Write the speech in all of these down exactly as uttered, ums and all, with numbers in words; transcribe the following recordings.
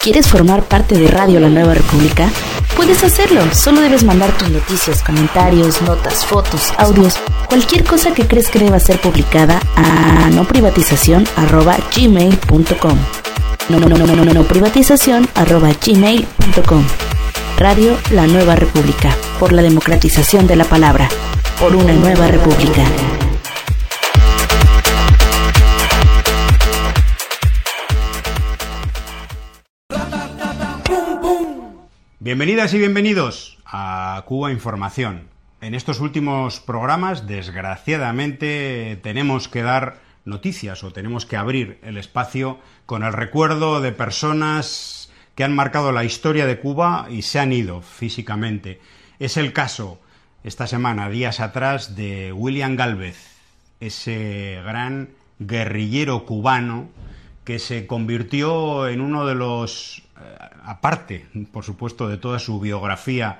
¿Quieres formar parte de Radio La Nueva República? Puedes hacerlo, solo debes mandar tus noticias, comentarios, notas, fotos, audios, cualquier cosa que crees que deba ser publicada a noprivatización arroba gmail punto com. No, no, no, no, no, no, no, privatización arroba gmail punto com. Radio La Nueva República, por la democratización de la palabra, por una nueva república. Bienvenidas y bienvenidos a Cuba Información. En estos últimos programas, desgraciadamente, tenemos que dar noticias o tenemos que abrir el espacio con el recuerdo de personas que han marcado la historia de Cuba y se han ido físicamente. Es el caso, esta semana, días atrás, de William Gálvez, ese gran guerrillero cubano que se convirtió en uno de los, eh, aparte, por supuesto, de toda su biografía,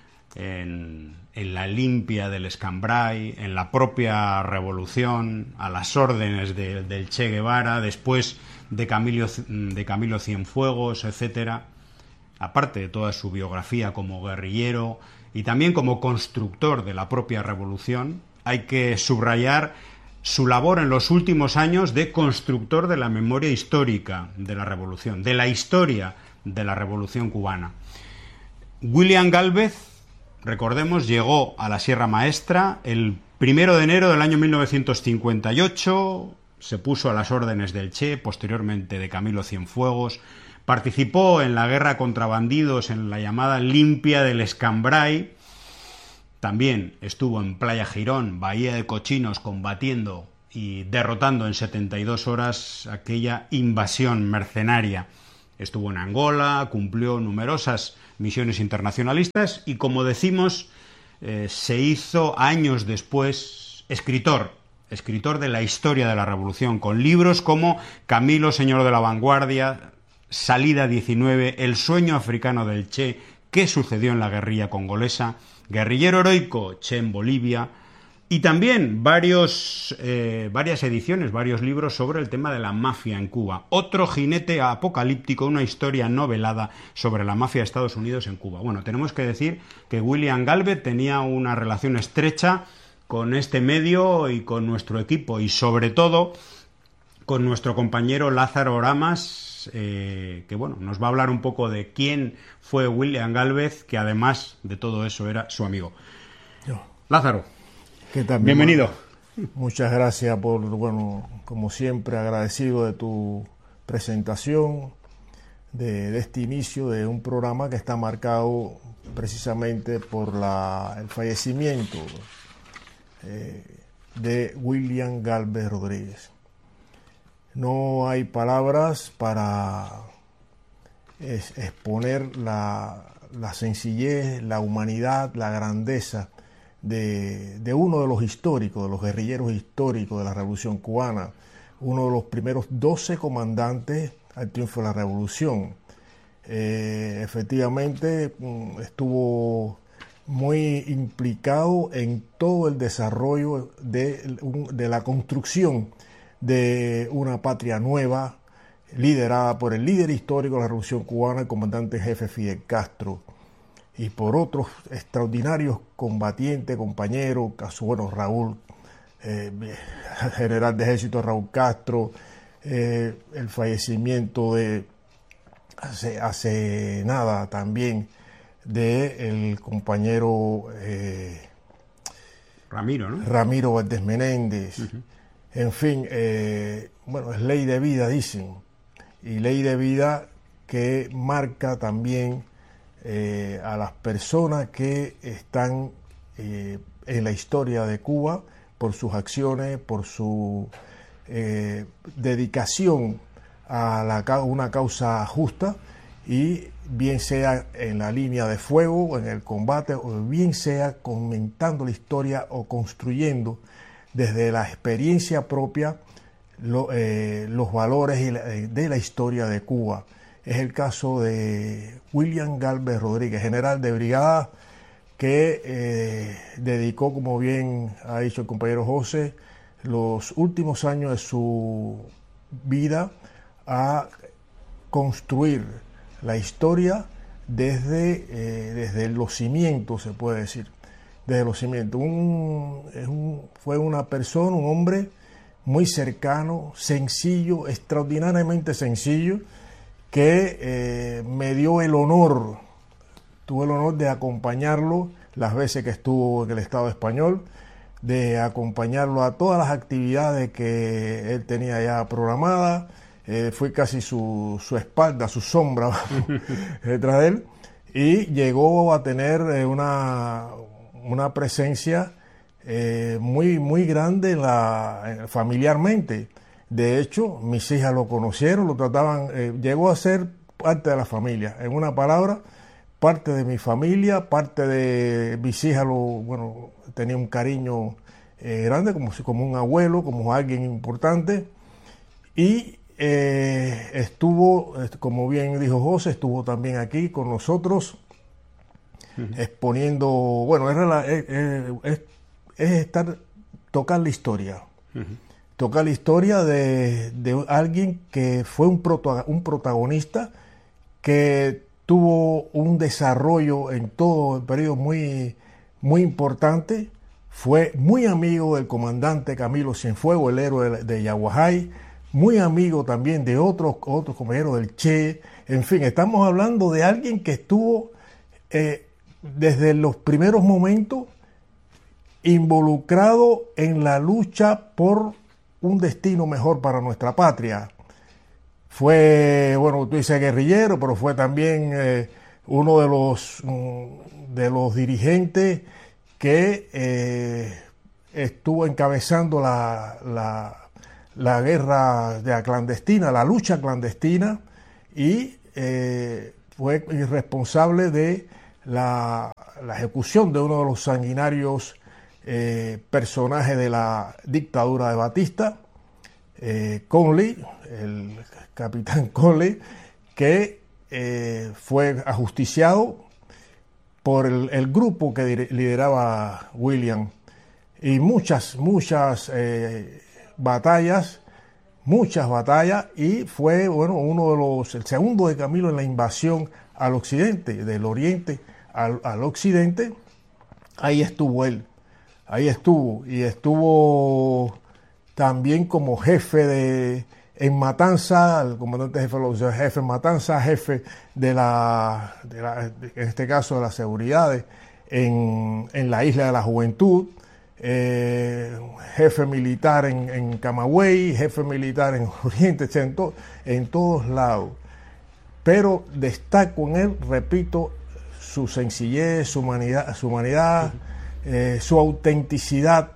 en, en la limpia del Escambray, en la propia revolución, a las órdenes de, del Che Guevara, después de Camilo, de Camilo Cienfuegos, etcétera, aparte de toda su biografía como guerrillero y también como constructor de la propia revolución, hay que subrayar su labor en los últimos años de constructor de la memoria histórica de la revolución, de la historia de la revolución cubana. William Gálvez, recordemos, llegó a la Sierra Maestra el primero de enero del año mil novecientos cincuenta y ocho, se puso a las órdenes del Che, posteriormente de Camilo Cienfuegos, participó en la guerra contra bandidos en la llamada limpia del Escambray. También estuvo en Playa Girón, Bahía de Cochinos, combatiendo y derrotando en setenta y dos horas aquella invasión mercenaria. Estuvo en Angola, cumplió numerosas misiones internacionalistas y, como decimos, eh, se hizo años después escritor, escritor de la historia de la revolución, con libros como Camilo, señor de la vanguardia, Salida diecinueve, El sueño africano del Che, ¿qué sucedió en la guerrilla congolesa?, Guerrillero heroico, Che en Bolivia, y también varios, eh, varias ediciones, varios libros sobre el tema de la mafia en Cuba. Otro jinete apocalíptico, una historia novelada sobre la mafia de Estados Unidos en Cuba. Bueno, tenemos que decir que William Gálvez tenía una relación estrecha con este medio y con nuestro equipo, y sobre todo con nuestro compañero Lázaro Oramas, Eh, que bueno, nos va a hablar un poco de quién fue William Gálvez, que además de todo eso era su amigo. Yo. Lázaro, ¿qué tal? Bienvenido. Muchas gracias por, bueno, como siempre, agradecido de tu presentación, de, de este inicio de un programa que está marcado precisamente por la, el fallecimiento eh, de William Gálvez Rodríguez. No hay palabras para es, exponer la, la sencillez, la humanidad, la grandeza de, de uno de los históricos, de los guerrilleros históricos de la Revolución Cubana, uno de los primeros doce comandantes al triunfo de la Revolución. Eh, efectivamente, estuvo muy implicado en todo el desarrollo de, de la construcción de una patria nueva, liderada por el líder histórico de la Revolución Cubana, el comandante en jefe Fidel Castro, y por otros extraordinarios combatientes, compañeros, caso, bueno, Raúl, eh, general de ejército Raúl Castro, eh, el fallecimiento de hace, hace nada también de el compañero eh, Ramiro, ¿no? Ramiro Valdés Menéndez. Uh-huh. En fin, eh, bueno, es ley de vida, dicen, y ley de vida que marca también eh, a las personas que están eh, en la historia de Cuba por sus acciones, por su eh, dedicación a la, una causa justa, y bien sea en la línea de fuego, en el combate, o bien sea comentando la historia o construyendo desde la experiencia propia lo, eh, los valores y la, de la historia de Cuba. Es el caso de William Gálvez Rodríguez, general de brigada, que eh, dedicó, como bien ha dicho el compañero José, los últimos años de su vida a construir la historia desde, eh, desde los cimientos, se puede decir, desde los cimientos. Un, es un, fue una persona, un hombre muy cercano, sencillo, extraordinariamente sencillo, que eh, me dio el honor, tuve el honor de acompañarlo las veces que estuvo en el Estado español, de acompañarlo a todas las actividades que él tenía ya programadas. Eh, fui casi su, su espalda, su sombra detrás de él, y llegó a tener eh, una, una presencia eh, muy, muy grande en la, en, familiarmente. De hecho, mis hijas lo conocieron, lo trataban, eh, llegó a ser parte de la familia. En una palabra, parte de mi familia, parte de mis hijas, lo, bueno, tenía un cariño eh, grande, como, como un abuelo, como alguien importante. Y eh, estuvo, como bien dijo José, estuvo también aquí con nosotros, uh-huh. exponiendo, bueno, es, es, es, es estar, tocar la historia. Uh-huh. Tocar la historia de, de alguien que fue un, proto, un protagonista que tuvo un desarrollo en todo el periodo muy, muy importante. Fue muy amigo del comandante Camilo Cienfuegos, el héroe de, de Yaguajay, muy amigo también de otros, otros compañeros del Che. En fin, estamos hablando de alguien que estuvo eh, desde los primeros momentos involucrado en la lucha por un destino mejor para nuestra patria. Fue, bueno, tú dices guerrillero, pero fue también eh, uno de los, de los dirigentes que eh, estuvo encabezando la, la, la guerra de la clandestina, la lucha clandestina, y eh, fue responsable de la, la ejecución de uno de los sanguinarios eh, personajes de la dictadura de Batista, eh, Conley, el capitán Conley, que eh, fue ajusticiado por el, el grupo que lideraba William, y muchas, muchas eh, batallas, muchas batallas, y fue, bueno, uno de los, el segundo de Camilo en la invasión al occidente, del oriente al, al occidente. Ahí estuvo él, ahí estuvo, y estuvo también como jefe de, en Matanza, el comandante jefe, los jefes en Matanza, jefe de la, de la, en este caso de las seguridades, en, en la Isla de la Juventud, eh, jefe militar en, en Camagüey, jefe militar en Oriente, en, to, en todos lados. Pero destaco en él, repito, su sencillez, su humanidad, su, humanidad, eh, su autenticidad,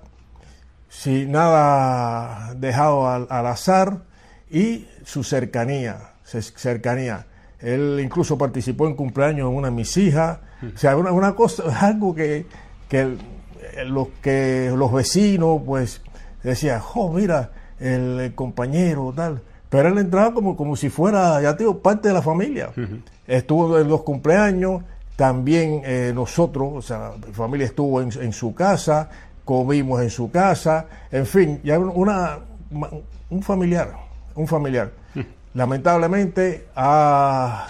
sin nada dejado al, al azar, y su cercanía, cercanía. Él incluso participó en cumpleaños de una de mis hijas. O sea, una, una cosa, algo que, que, los, que los vecinos, pues, decían, jo, mira, el, el compañero, tal. Pero él entraba como, como si fuera, ya te digo, parte de la familia. Uh-huh. Estuvo en los cumpleaños, también eh, nosotros, o sea, mi familia estuvo en, en su casa, comimos en su casa, en fin, ya una, un familiar, un familiar. Lamentablemente ha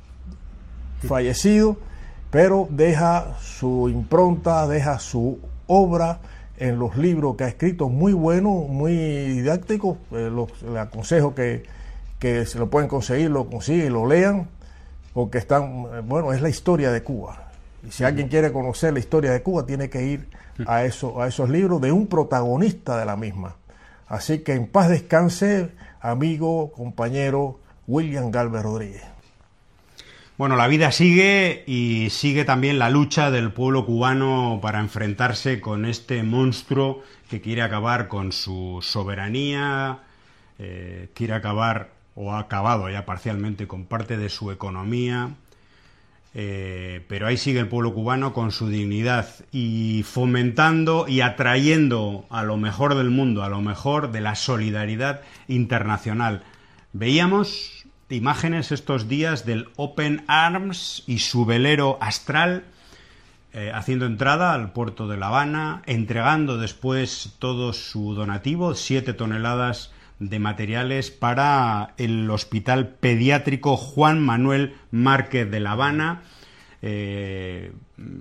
fallecido, pero deja su impronta, deja su obra en los libros que ha escrito, muy buenos, muy didácticos. Eh, los, les aconsejo que, que se lo pueden conseguir, lo consiguen, lo lean, porque están, bueno, es la historia de Cuba. Y si alguien quiere conocer la historia de Cuba, tiene que ir a, eso, a esos libros de un protagonista de la misma. Así que en paz descanse, amigo, compañero William Galvez Rodríguez. Bueno, la vida sigue, y sigue también la lucha del pueblo cubano para enfrentarse con este monstruo que quiere acabar con su soberanía, eh, quiere acabar, o ha acabado ya parcialmente, con parte de su economía. Eh, pero ahí sigue el pueblo cubano con su dignidad y fomentando y atrayendo a lo mejor del mundo, a lo mejor de la solidaridad internacional. Veíamos imágenes estos días del Open Arms y su velero Astral eh, haciendo entrada al puerto de La Habana, entregando después todo su donativo, siete toneladas de materiales para el Hospital Pediátrico Juan Manuel Márquez de La Habana. Eh,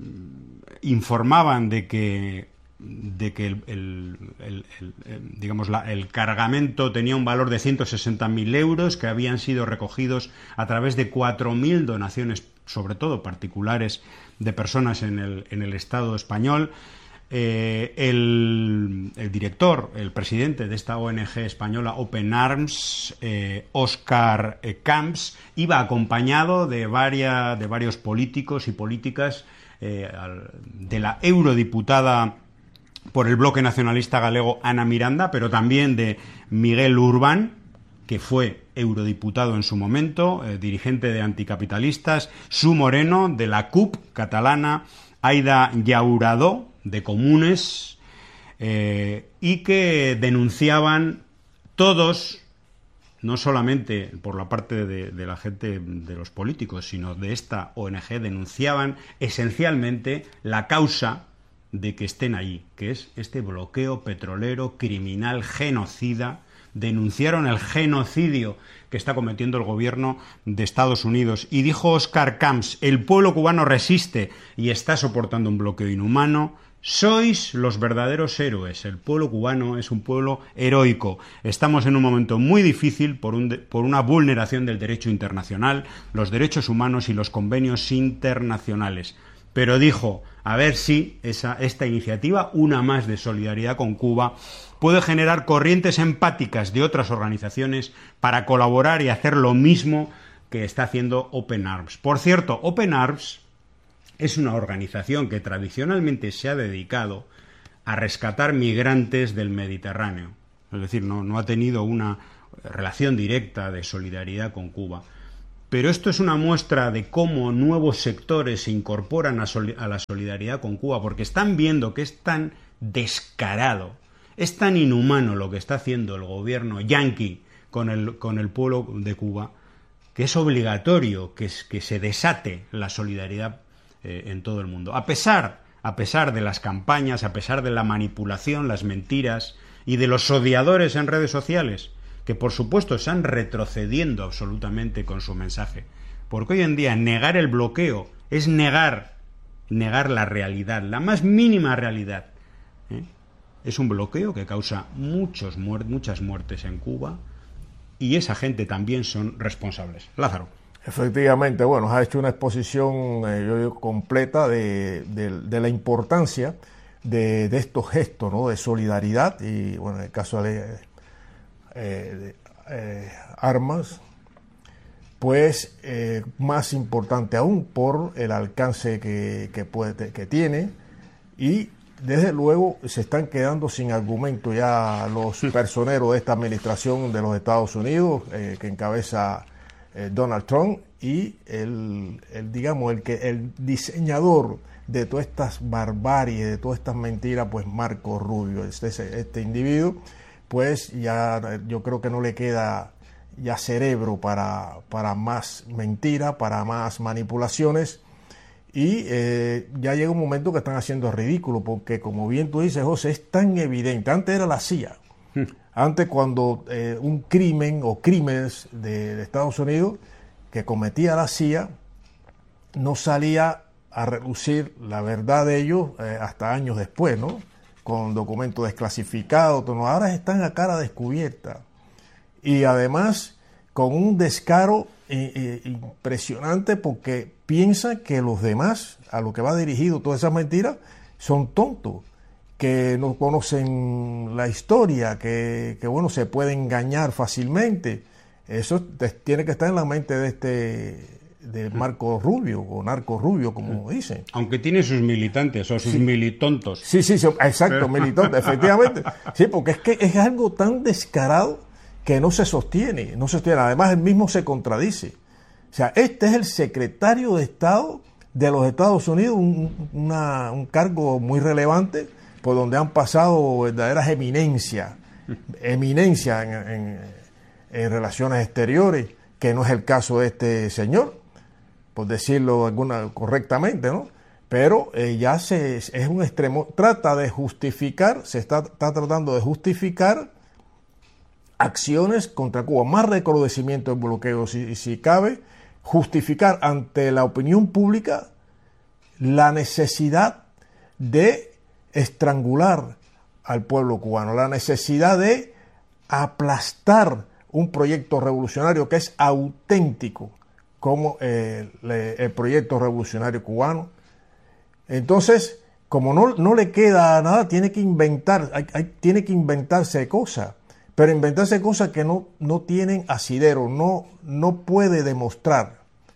informaban de que de que el, el, el, el, el, digamos la, el cargamento tenía un valor de ciento sesenta mil euros que habían sido recogidos a través de cuatro mil donaciones, sobre todo particulares, de personas en el, en el Estado español. Eh, el, el director, el presidente de esta O N G española Open Arms, eh, Óscar eh, Camps, iba acompañado de, varia, de varios políticos y políticas, eh, de la eurodiputada por el bloque nacionalista galego Ana Miranda, pero también de Miguel Urbán, que fue eurodiputado en su momento, eh, dirigente de anticapitalistas, Su Moreno, de la C U P catalana, Aida Llauradó, de Comunes, eh, y que denunciaban todos, no solamente por la parte de, de la gente, de los políticos, sino de esta O N G, denunciaban esencialmente la causa de que estén allí, que es este bloqueo petrolero criminal genocida. Denunciaron el genocidio que está cometiendo el gobierno de Estados Unidos. Y dijo Óscar Camps: el pueblo cubano resiste y está soportando un bloqueo inhumano. Sois los verdaderos héroes. El pueblo cubano es un pueblo heroico. Estamos en un momento muy difícil por, un de, por una vulneración del derecho internacional, los derechos humanos y los convenios internacionales. Pero dijo, a ver si esa, esta iniciativa, una más de solidaridad con Cuba, puede generar corrientes empáticas de otras organizaciones para colaborar y hacer lo mismo que está haciendo Open Arms. Por cierto, Open Arms es una organización que tradicionalmente se ha dedicado a rescatar migrantes del Mediterráneo. Es decir, no, no ha tenido una relación directa de solidaridad con Cuba. Pero esto es una muestra de cómo nuevos sectores se incorporan a, soli- a la solidaridad con Cuba, porque están viendo que es tan descarado, es tan inhumano lo que está haciendo el gobierno yanqui con el, con el pueblo de Cuba, que es obligatorio que, que se desate la solidaridad eh, en todo el mundo. A pesar, a pesar de las campañas, a pesar de la manipulación, las mentiras y de los odiadores en redes sociales, que por supuesto están retrocediendo absolutamente con su mensaje, porque hoy en día negar el bloqueo es negar, negar la realidad, la más mínima realidad. ¿eh? Es un bloqueo que causa muchos muer- muchas muertes en Cuba, y esa gente también son responsables. Lázaro. Efectivamente, bueno, ha hecho una exposición eh, yo digo, completa de, de, de la importancia de, de estos gestos, ¿no?, de solidaridad, y bueno, en el caso de Eh, de, eh, armas, pues eh, más importante aún por el alcance que, que, puede, que tiene, y desde luego se están quedando sin argumento ya los personeros de esta administración de los Estados Unidos, eh, que encabeza eh, Donald Trump, y el, el digamos el que el diseñador de todas estas barbaries, de todas estas mentiras, pues Marco Rubio, este, este individuo, pues ya yo creo que no le queda ya cerebro para, para más mentira, para más manipulaciones, y eh, ya llega un momento que están haciendo ridículo, porque como bien tú dices, José, es tan evidente. Antes era la C I A, hmm. antes cuando eh, un crimen o crímenes de, de Estados Unidos que cometía la C I A no salía a relucir la verdad de ellos eh, hasta años después, ¿no?, con documentos desclasificados, ahora están a cara descubierta, y además con un descaro eh, eh, impresionante, porque piensan que los demás, a lo que va dirigido todas esas mentiras, son tontos, que no conocen la historia, que, que bueno, se pueden engañar fácilmente. Eso te, tiene que estar en la mente de este de Marco Rubio, o Narco Rubio, como dicen. Aunque tiene sus militantes o sus sí. militontos. Sí, sí, sí, exacto, militontos, efectivamente. Sí, porque es que es algo tan descarado que no se sostiene, no se sostiene. Además, él mismo se contradice. O sea, este es el secretario de Estado de los Estados Unidos, un, una, un cargo muy relevante, por donde han pasado verdaderas eminencias, eminencias en, en, en relaciones exteriores, que no es el caso de este señor, por decirlo alguna correctamente, ¿no? Pero eh, ya se, es un extremo, trata de justificar, se está, está tratando de justificar acciones contra Cuba, más recrudecimiento del bloqueo, si, si cabe, justificar ante la opinión pública la necesidad de estrangular al pueblo cubano, la necesidad de aplastar un proyecto revolucionario que es auténtico como el, el proyecto revolucionario cubano. Entonces, como no, no le queda nada, tiene que inventar, hay, hay, tiene que inventarse cosas, pero inventarse cosas que no, no tienen asidero, no, no puede demostrar.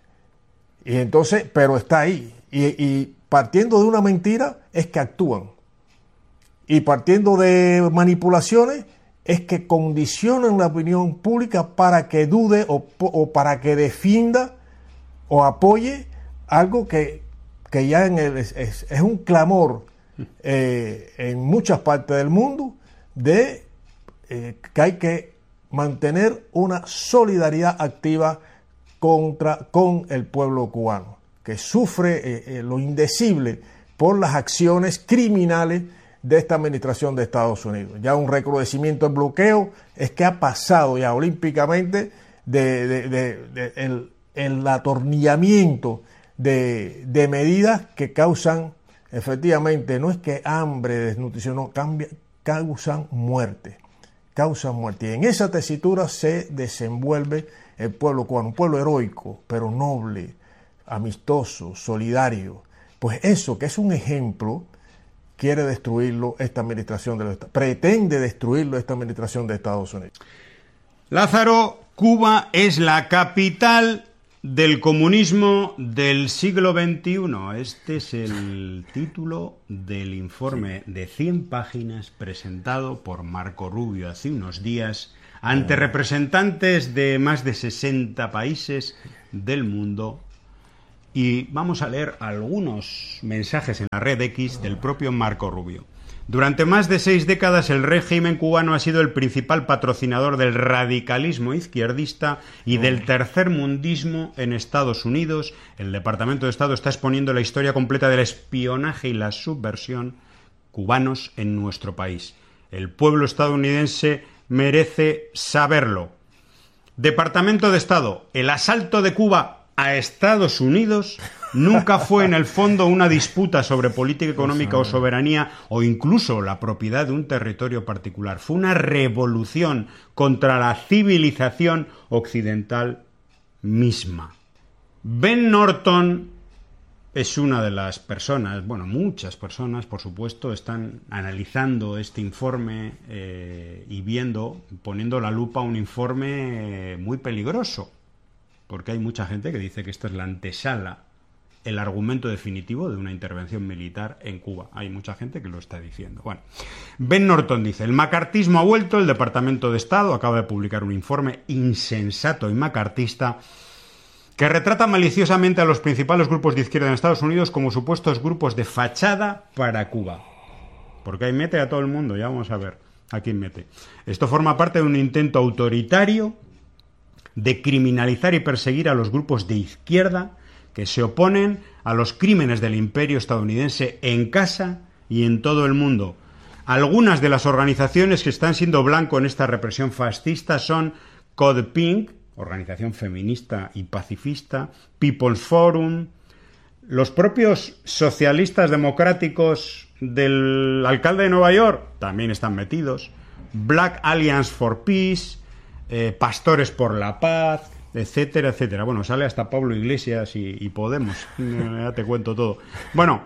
Y entonces, pero está ahí. Y, y partiendo de una mentira es que actúan. Y partiendo de manipulaciones es que condicionan la opinión pública para que dude o, o para que defienda o apoye algo que, que ya en el, es, es, es un clamor eh, en muchas partes del mundo de eh, que hay que mantener una solidaridad activa contra, con el pueblo cubano, que sufre eh, eh, lo indecible por las acciones criminales de esta administración de Estados Unidos. Ya un recrudecimiento del bloqueo es que ha pasado ya olímpicamente de, de, de, de el, el atornillamiento de, de medidas que causan, efectivamente, no es que hambre, desnutrición, no, cambia, causan muerte, causan muerte. Y en esa tesitura se desenvuelve el pueblo cubano, un pueblo heroico, pero noble, amistoso, solidario. Pues eso, que es un ejemplo, quiere destruirlo esta administración de los Estados Unidos, pretende destruirlo esta administración de Estados Unidos. Lázaro, Cuba es la capital del comunismo del siglo veintiuno. Este es el título del informe de cien páginas presentado por Marco Rubio hace unos días ante representantes de más de sesenta países del mundo. Y vamos a leer algunos mensajes en la red X del propio Marco Rubio. Durante más de seis décadas el régimen cubano ha sido el principal patrocinador del radicalismo izquierdista y del tercermundismo en Estados Unidos. El Departamento de Estado está exponiendo la historia completa del espionaje y la subversión cubanos en nuestro país. El pueblo estadounidense merece saberlo. Departamento de Estado, el asalto de Cuba a Estados Unidos nunca fue en el fondo una disputa sobre política económica o soberanía o incluso la propiedad de un territorio particular. Fue una revolución contra la civilización occidental misma. Ben Norton es una de las personas, bueno, muchas personas, por supuesto, están analizando este informe eh, y viendo, poniendo la lupa a un informe eh, muy peligroso. Porque hay mucha gente que dice que esto es la antesala, el argumento definitivo de una intervención militar en Cuba. Hay mucha gente que lo está diciendo. Bueno, Ben Norton dice, el macartismo ha vuelto, el Departamento de Estado acaba de publicar un informe insensato y macartista que retrata maliciosamente a los principales grupos de izquierda en Estados Unidos como supuestos grupos de fachada para Cuba. Porque ahí mete a todo el mundo, ya vamos a ver a quién mete. Esto forma parte de un intento autoritario de criminalizar y perseguir a los grupos de izquierda que se oponen a los crímenes del imperio estadounidense en casa y en todo el mundo. Algunas de las organizaciones que están siendo blanco en esta represión fascista son Code Pink, organización feminista y pacifista, People's Forum, los propios socialistas democráticos del alcalde de Nueva York también están metidos, Black Alliance for Peace, Eh, Pastores por la Paz, etcétera, etcétera. Bueno, sale hasta Pablo Iglesias y, y Podemos. Ya te cuento todo. Bueno,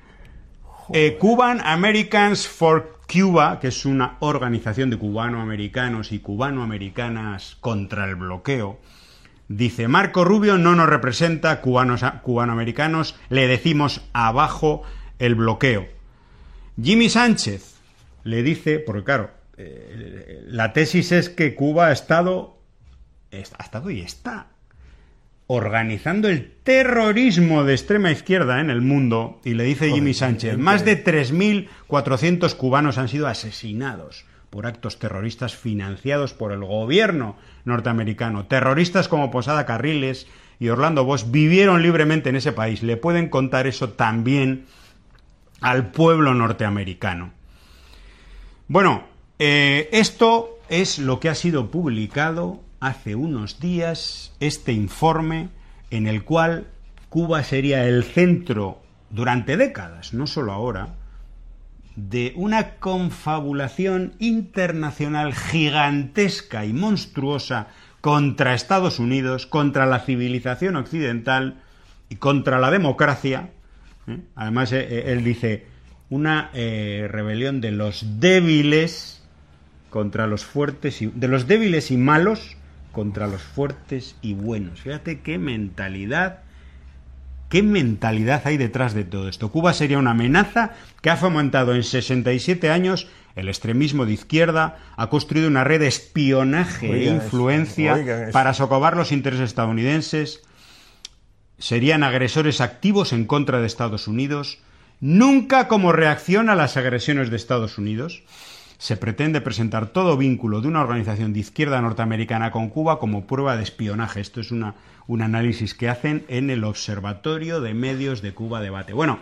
eh, Cuban Americans for Cuba, que es una organización de cubanoamericanos y cubanoamericanas contra el bloqueo, dice, Marco Rubio no nos representa, cubanos, cubanoamericanos, le decimos abajo el bloqueo. Jimmy Sánchez le dice, porque claro, la tesis es que Cuba ha estado, ha estado y está organizando el terrorismo de extrema izquierda en el mundo, y le dice Jimmy Sánchez, más de tres mil cuatrocientos cubanos han sido asesinados por actos terroristas financiados por el gobierno norteamericano. Terroristas como Posada Carriles y Orlando Bosch vivieron libremente en ese país. Le pueden contar eso también al pueblo norteamericano. Bueno, Eh, esto es lo que ha sido publicado hace unos días, este informe en el cual Cuba sería el centro durante décadas, no solo ahora, de una confabulación internacional gigantesca y monstruosa contra Estados Unidos, contra la civilización occidental y contra la democracia. ¿Eh? Además, eh, él dice, una eh, rebelión de los débiles contra los fuertes, y, de los débiles y malos contra los fuertes y buenos. Fíjate qué mentalidad, qué mentalidad hay detrás de todo esto. Cuba sería una amenaza que ha fomentado en sesenta y siete años el extremismo de izquierda, ha construido una red de espionaje Oigan e influencia eso, oigan eso. para socavar los intereses estadounidenses. Serían agresores activos en contra de Estados Unidos. Nunca como reacción a las agresiones de Estados Unidos. Se pretende presentar todo vínculo de una organización de izquierda norteamericana con Cuba como prueba de espionaje. Esto es una, un análisis que hacen en el Observatorio de Medios de Cuba Debate. Bueno,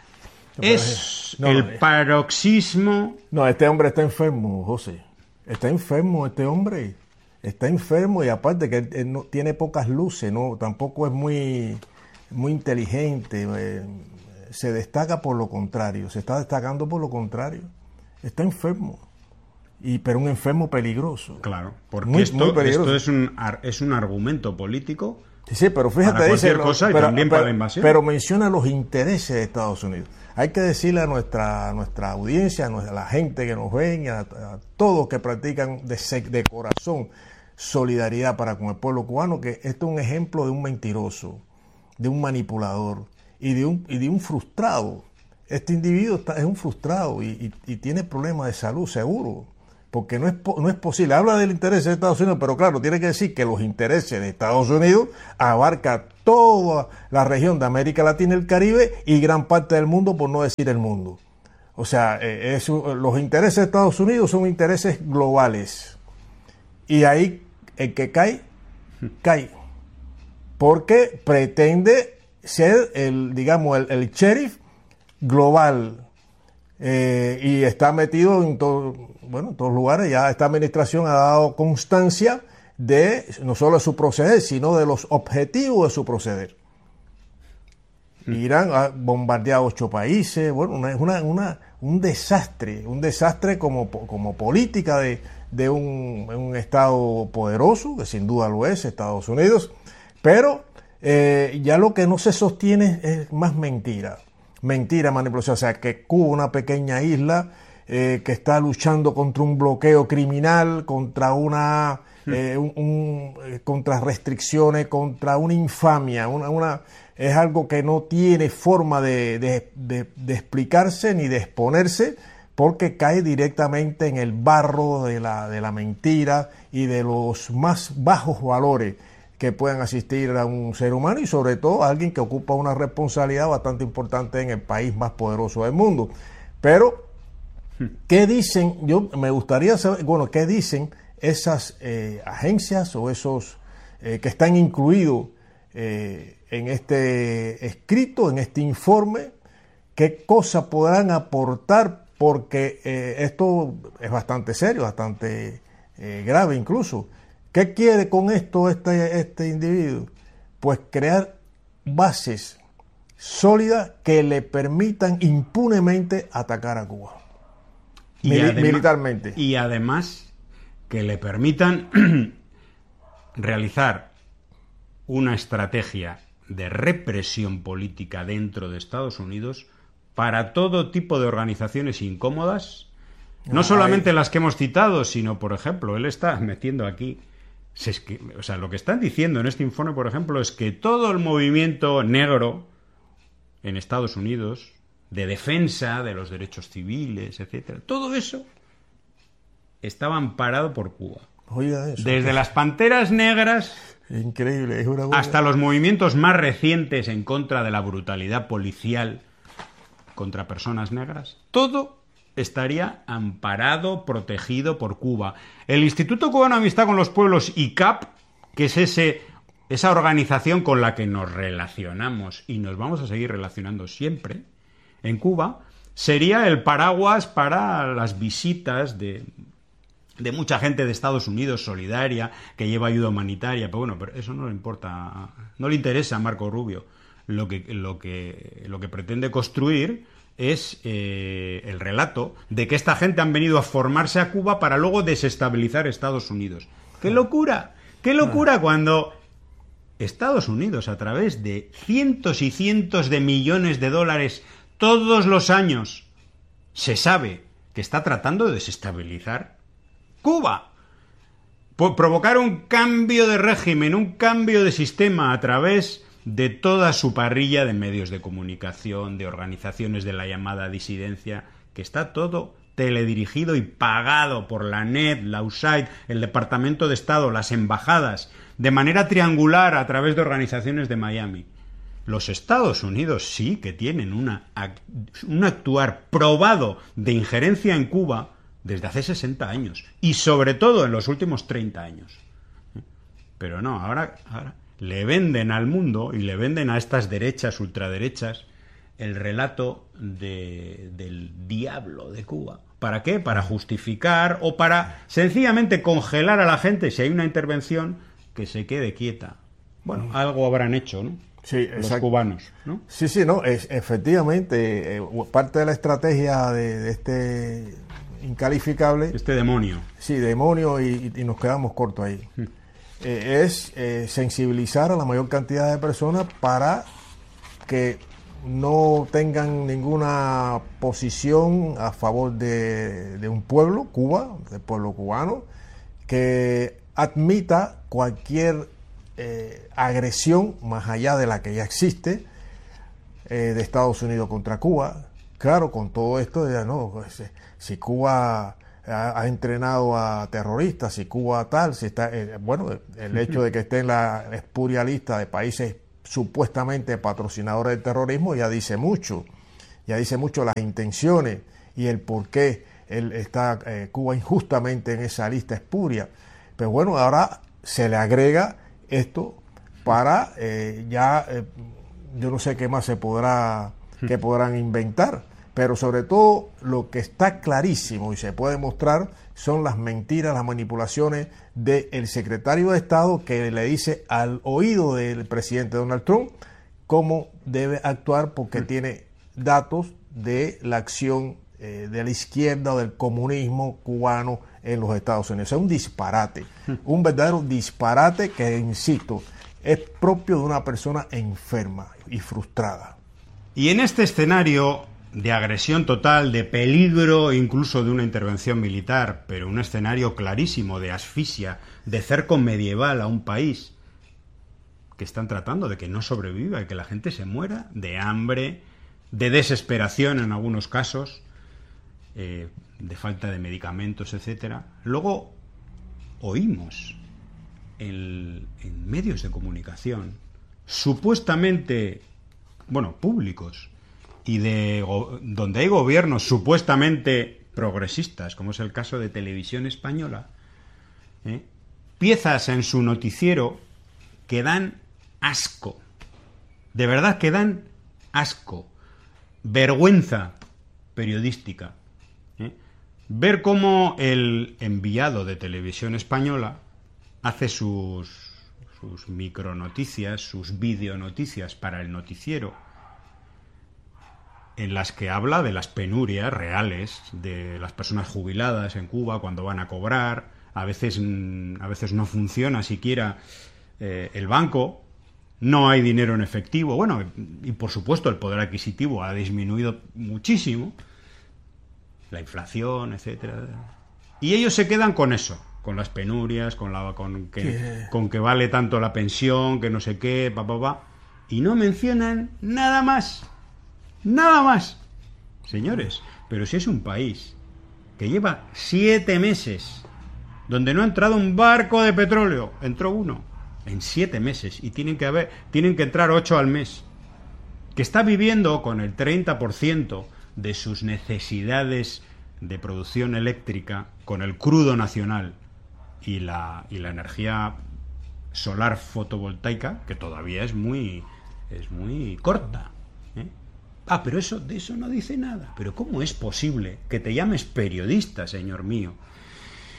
es no, el paroxismo... No, este hombre está enfermo, José. Está enfermo este hombre. Está enfermo y aparte que él, él no, tiene pocas luces, no, tampoco es muy, muy inteligente. Eh, se destaca por lo contrario, se está destacando por lo contrario. Está enfermo, y pero un enfermo peligroso. Claro, porque muy, esto, muy peligroso. esto es, un, es un argumento político. Sí, sí, pero fíjate, para cualquier dice, cosa y pero, también pero, para la invasión. Pero menciona los intereses de Estados Unidos. Hay que decirle a nuestra, a nuestra audiencia, a, nuestra, a la gente que nos ven, a, a todos que practican de, de corazón solidaridad para con el pueblo cubano, que esto es un ejemplo de un mentiroso, de un manipulador y de un, y de un frustrado. Este individuo está, es un frustrado y, y, y tiene problemas de salud, seguro, porque no es, no es posible. Habla del interés de Estados Unidos, pero claro, tiene que decir que los intereses de Estados Unidos abarca toda la región de América Latina y el Caribe y gran parte del mundo, por no decir el mundo. O sea, eh, es, los intereses de Estados Unidos son intereses globales. Y ahí el que cae, cae. Porque pretende ser el, digamos, el, el sheriff global, eh, y está metido en todo, bueno, en todos lugares. Ya esta administración ha dado constancia de no solo de su proceder, sino de los objetivos de su proceder. Mm. Irán ha bombardeado ocho países. Bueno, una, una, una, un desastre, un desastre como, como política de, de un, un Estado poderoso, que sin duda lo es, Estados Unidos, pero eh, ya lo que no se sostiene es más mentira. Mentira, manipulación. O sea, que Cuba, una pequeña isla eh, que está luchando contra un bloqueo criminal, contra una eh, un, un, eh, contra restricciones, contra una infamia, una, una es algo que no tiene forma de, de, de, de explicarse ni de exponerse, porque cae directamente en el barro de la, de la mentira y de los más bajos valores que puedan asistir a un ser humano y sobre todo a alguien que ocupa una responsabilidad bastante importante en el país más poderoso del mundo. Pero, ¿qué dicen? Yo me gustaría saber, bueno, ¿qué dicen esas eh, agencias o esos eh, que están incluidos eh, en este escrito, en este informe? ¿Qué cosas podrán aportar? Porque eh, esto es bastante serio, bastante eh, grave incluso. ¿Qué quiere con esto este, este individuo? Pues crear bases sólidas que le permitan impunemente atacar a Cuba. Y Mil, además, militarmente. Y además que le permitan realizar una estrategia de represión política dentro de Estados Unidos para todo tipo de organizaciones incómodas, no solamente las que hemos citado, sino, por ejemplo, él está metiendo aquí... Es que, o sea, lo que están diciendo en este informe, por ejemplo, es que todo el movimiento negro en Estados Unidos, de defensa de los derechos civiles, etcétera, todo eso estaba amparado por Cuba. Oiga eso. Desde las panteras negras increíble, es una buena... hasta los movimientos más recientes en contra de la brutalidad policial contra personas negras, todo estaría amparado, protegido por Cuba. El Instituto Cubano de Amistad con los Pueblos, I C A P, que es ese, esa organización con la que nos relacionamos y nos vamos a seguir relacionando siempre en Cuba, sería el paraguas para las visitas de de mucha gente de Estados Unidos solidaria, que lleva ayuda humanitaria, pero bueno, pero eso no le importa, no le interesa a Marco Rubio. Lo que, lo que, lo que pretende construir es eh, el relato de que esta gente han venido a formarse a Cuba para luego desestabilizar Estados Unidos. ¡Qué locura! ¡Qué locura cuando Estados Unidos, a través de cientos y cientos de millones de dólares todos los años, se sabe que está tratando de desestabilizar Cuba? Por provocar un cambio de régimen, un cambio de sistema a través de toda su parrilla de medios de comunicación, de organizaciones de la llamada disidencia, que está todo teledirigido y pagado por la N E T, la U S A I D, el Departamento de Estado, las embajadas, de manera triangular a través de organizaciones de Miami. Los Estados Unidos sí que tienen una, un actuar probado de injerencia en Cuba desde hace sesenta años, y sobre todo en los últimos treinta años. Pero no, ahora... ahora le venden al mundo y le venden a estas derechas, ultraderechas, el relato de, del diablo de Cuba. ¿Para qué? Para justificar o para sencillamente congelar a la gente si hay una intervención, que se quede quieta. Bueno, algo habrán hecho, ¿no? Sí, los exacto. cubanos, ¿no? Sí, sí, no, es, efectivamente, eh, parte de la estrategia de, de este incalificable... Este demonio. Sí, demonio, y, y nos quedamos cortos ahí. Hmm. Eh, es eh, sensibilizar a la mayor cantidad de personas para que no tengan ninguna posición a favor de, de un pueblo, Cuba, del pueblo cubano, que admita cualquier eh, agresión más allá de la que ya existe eh, de Estados Unidos contra Cuba. Claro, con todo esto, ya no, pues, si Cuba ha, ha entrenado a terroristas, si Cuba tal, si está, eh, bueno, el hecho de que esté en la espuria lista de países supuestamente patrocinadores del terrorismo ya dice mucho, ya dice mucho las intenciones y el por qué él está eh, Cuba injustamente en esa lista espuria. Pero bueno, ahora se le agrega esto para eh, ya, eh, yo no sé qué más se podrá, que podrán inventar, pero sobre todo lo que está clarísimo y se puede mostrar son las mentiras, las manipulaciones del secretario de Estado que le dice al oído del presidente Donald Trump cómo debe actuar porque tiene datos de la acción eh, de la izquierda o del comunismo cubano en los Estados Unidos. Es un disparate, un verdadero disparate que, insisto, es propio de una persona enferma y frustrada. Y en este escenario de agresión total, de peligro incluso de una intervención militar, pero un escenario clarísimo de asfixia, de cerco medieval a un país que están tratando de que no sobreviva y que la gente se muera de hambre, de desesperación en algunos casos, eh, de falta de medicamentos, etcétera. Luego oímos en, en medios de comunicación supuestamente, bueno, públicos, y de donde hay gobiernos supuestamente progresistas, como es el caso de Televisión Española, ¿eh? piezas en su noticiero que dan asco, de verdad que dan asco, vergüenza periodística. ¿eh? Ver cómo el enviado de Televisión Española hace sus, sus micronoticias, sus videonoticias para el noticiero, en las que habla de las penurias reales de las personas jubiladas en Cuba cuando van a cobrar. A veces, a veces no funciona siquiera eh, el banco, no hay dinero en efectivo. Bueno, y por supuesto el poder adquisitivo ha disminuido muchísimo, la inflación, etcétera. Y ellos se quedan con eso, con las penurias, con, la, con, que, con que vale tanto la pensión, que no sé qué, pa, pa, pa, y no mencionan nada más. Nada más. Señores, pero si es un país que lleva siete meses donde no ha entrado un barco de petróleo, entró uno en siete meses y tienen que haber, tienen que entrar ocho al mes, que está viviendo con el treinta por ciento de sus necesidades de producción eléctrica con el crudo nacional y la, y la energía solar fotovoltaica, que todavía es muy, es muy corta, ¿eh? Ah, pero eso, de eso no dice nada. Pero ¿cómo es posible que te llames periodista, señor mío?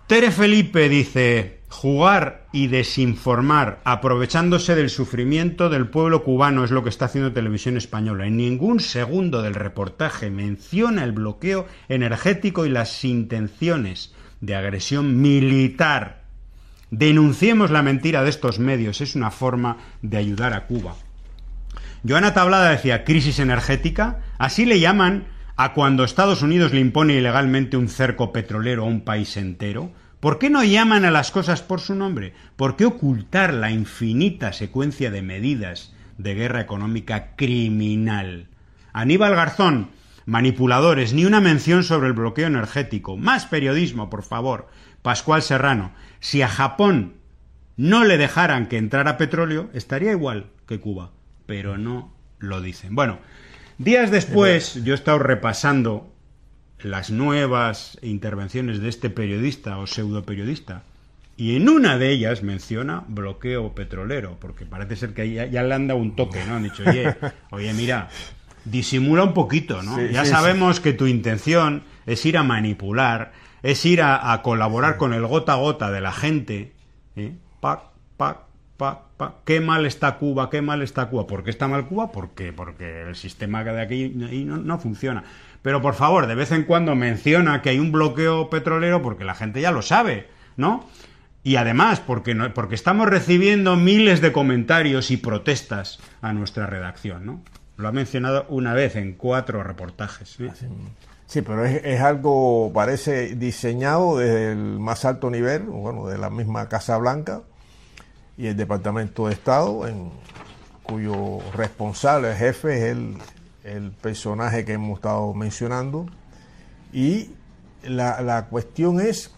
Tere Felipe dice: jugar y desinformar, aprovechándose del sufrimiento del pueblo cubano, es lo que está haciendo Televisión Española. En ningún segundo del reportaje menciona el bloqueo energético y las intenciones de agresión militar. Denunciemos la mentira de estos medios, es una forma de ayudar a Cuba. Joana Tablada decía: crisis energética, así le llaman a cuando Estados Unidos le impone ilegalmente un cerco petrolero a un país entero. ¿Por qué no llaman a las cosas por su nombre? ¿Por qué ocultar la infinita secuencia de medidas de guerra económica criminal? Aníbal Garzón: manipuladores, ni una mención sobre el bloqueo energético. Más periodismo, por favor. Pascual Serrano: si a Japón no le dejaran que entrara petróleo, estaría igual que Cuba, pero no lo dicen. Bueno, días después yo he estado repasando las nuevas intervenciones de este periodista o pseudo periodista, y en una de ellas menciona bloqueo petrolero, porque parece ser que ya, ya le han dado un toque, ¿no? Han dicho: oye, oye, mira, disimula un poquito, ¿no? Sí, ya sí, sabemos sí. que tu intención es ir a manipular, es ir a, a colaborar sí. con el gota a gota de la gente, ¿eh? Pac, pac, pac, pac. ¿Qué mal está Cuba? ¿Qué mal está Cuba? ¿Por qué está mal Cuba? ¿Por qué? Porque el sistema de aquí no, no funciona. Pero por favor, de vez en cuando menciona que hay un bloqueo petrolero, porque la gente ya lo sabe, ¿no? Y además, porque, no, porque estamos recibiendo miles de comentarios y protestas a nuestra redacción, ¿no? Lo ha mencionado una vez en cuatro reportajes, ¿sí? Sí, pero es, es algo, parece diseñado desde el más alto nivel, bueno, de la misma Casa Blanca y el Departamento de Estado, en cuyo responsable, jefe, es el, el personaje que hemos estado mencionando. Y la, la cuestión es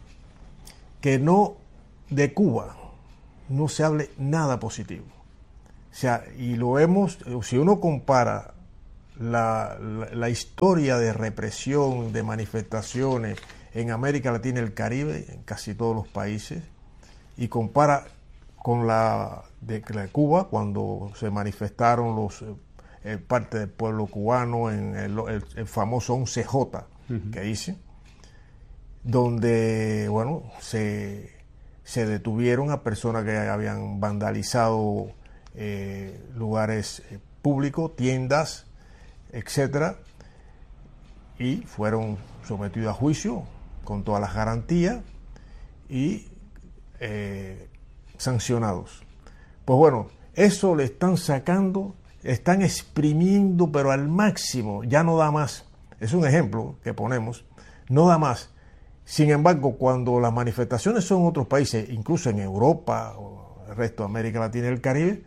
que no, de Cuba, no se hable nada positivo. O sea, y lo vemos, si uno compara La, la, la historia de represión, de manifestaciones en América Latina y el Caribe, en casi todos los países, y compara con la de, la de Cuba, cuando se manifestaron los eh, parte del pueblo cubano en el, el, el famoso once jota uh-huh. que hice, donde, bueno, se, se detuvieron a personas que habían vandalizado eh, lugares eh, públicos, tiendas, etcétera, y fueron sometidos a juicio con todas las garantías y eh, sancionados. Pues bueno, eso le están sacando, están exprimiendo, pero al máximo, ya no da más. Es un ejemplo que ponemos, no da más. Sin embargo, cuando las manifestaciones son en otros países, incluso en Europa o el resto de América Latina y el Caribe,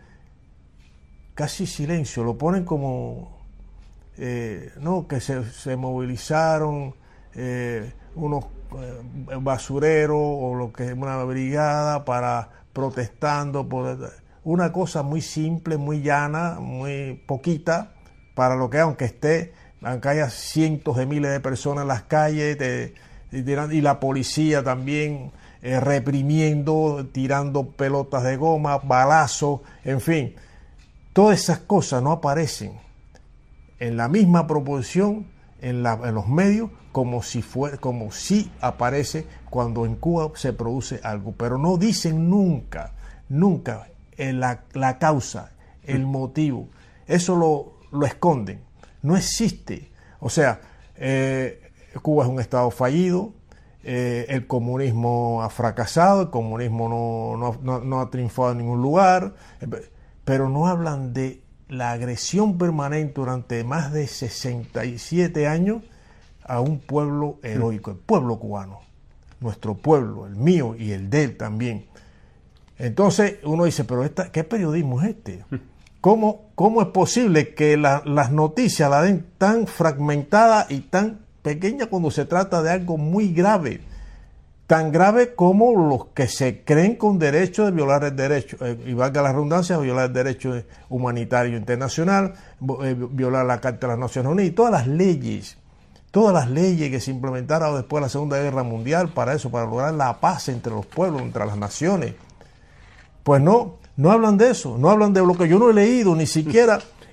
casi silencio, lo ponen como Eh, no, que se, se movilizaron eh, unos eh, basureros o lo que es una brigada para protestando por una cosa muy simple, muy llana, muy poquita para lo que, aunque esté, aunque haya cientos de miles de personas en las calles de, de, y la policía también eh, reprimiendo, tirando pelotas de goma, balazos, en fin, todas esas cosas no aparecen en la misma proporción en, la, en los medios como si fue, como si aparece cuando en Cuba se produce algo, pero no dicen nunca, nunca en la, la causa, el motivo, eso lo, lo esconden, no existe. O sea, eh, Cuba es un estado fallido, eh, el comunismo ha fracasado, el comunismo no, no, no, no ha triunfado en ningún lugar, pero no hablan de la agresión permanente durante más de sesenta y siete años a un pueblo heroico, el pueblo cubano, nuestro pueblo, el mío y el de él también. Entonces uno dice, pero esta, ¿qué periodismo es este? ¿Cómo, cómo es posible que la, las noticias la den tan fragmentada y tan pequeña cuando se trata de algo muy grave? Tan grave como los que se creen con derecho de violar el derecho, eh, y valga la redundancia, violar el derecho humanitario internacional, eh, violar la Carta de las Naciones Unidas, y todas las leyes, todas las leyes que se implementaron después de la Segunda Guerra Mundial para eso, para lograr la paz entre los pueblos, entre las naciones. Pues no, no hablan de eso, no hablan de lo que yo no he leído, ni siquiera,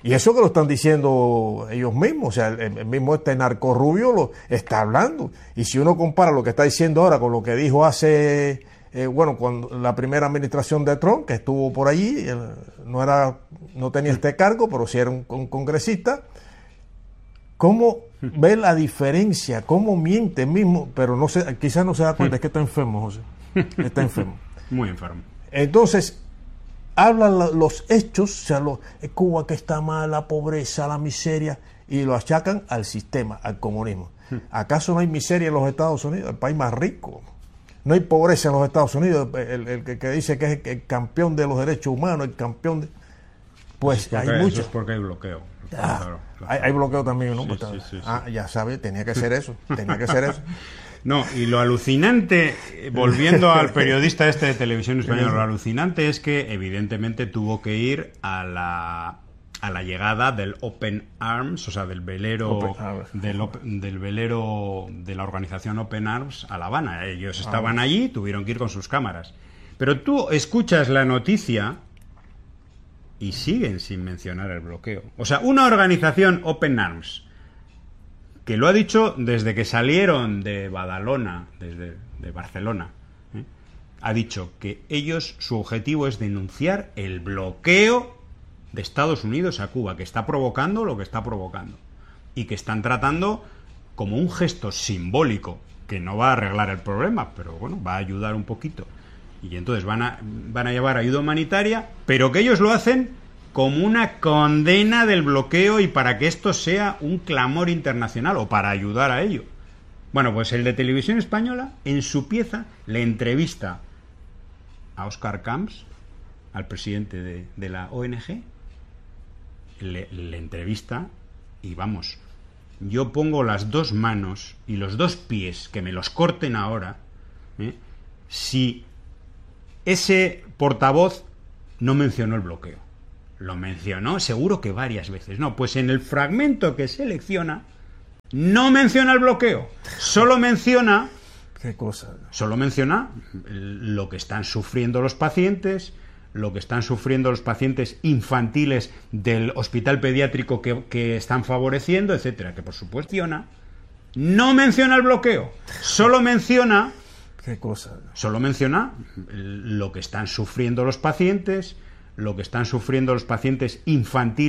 Y eso que lo están diciendo ellos mismos, o sea, el, el mismo este narcorrubio lo está hablando. Y si uno compara lo que está diciendo ahora con lo que dijo hace, eh, bueno, cuando la primera administración de Trump, que estuvo por allí, él no era, no tenía este cargo, pero sí era un, un congresista, ¿cómo ve la diferencia? ¿Cómo miente mismo? Pero no se, quizás no se da cuenta, es que está enfermo, José. Está enfermo. Muy enfermo. Entonces, hablan los hechos, o sea, lo, Cuba que está mal, la pobreza, la miseria, y lo achacan al sistema, al comunismo. ¿Acaso no hay miseria en los Estados Unidos, el país más rico? No hay pobreza en los Estados Unidos, el, el, el que dice que es el, el campeón de los derechos humanos, el campeón de... Pues porque, hay mucho. Eso es porque hay bloqueo. Ah, claro, claro. Hay, hay bloqueo también, ¿no? Sí, Pues, sí, sí, ah, sí. ya sabes, tenía que ser eso, tenía que ser eso. No, y lo alucinante, volviendo al periodista este de Televisión Española, lo alucinante es que evidentemente tuvo que ir a la, a la llegada del Open Arms, o sea, del velero, Open Arms. del, del velero de la organización Open Arms a La Habana. Ellos estaban allí, tuvieron que ir con sus cámaras. Pero tú escuchas la noticia y siguen sin mencionar el bloqueo. O sea, una organización Open Arms, que lo ha dicho desde que salieron de Badalona, desde de Barcelona, ¿eh? Ha dicho que ellos, su objetivo es denunciar el bloqueo de Estados Unidos a Cuba, que está provocando lo que está provocando, y que están tratando como un gesto simbólico, que no va a arreglar el problema, pero bueno, va a ayudar un poquito. Y entonces van a, van a llevar ayuda humanitaria, pero que ellos lo hacen como una condena del bloqueo y para que esto sea un clamor internacional o para ayudar a ello. Bueno, pues el de Televisión Española, en su pieza, le entrevista a Óscar Camps, al presidente de, de la O N G, le, le entrevista y vamos, yo pongo las dos manos y los dos pies, que me los corten ahora, ¿eh? Si ese portavoz no mencionó el bloqueo. Lo mencionó seguro que varias veces. No, pues en el fragmento que selecciona no menciona el bloqueo. Solo menciona... ¿Qué cosa? Solo menciona lo que están sufriendo los pacientes, lo que están sufriendo los pacientes infantiles del hospital pediátrico que, que están favoreciendo, etcétera. Que por supuesto menciona. No menciona el bloqueo. Solo menciona... ¿Qué cosa? Solo menciona lo que están sufriendo los pacientes, lo que están sufriendo los pacientes infantiles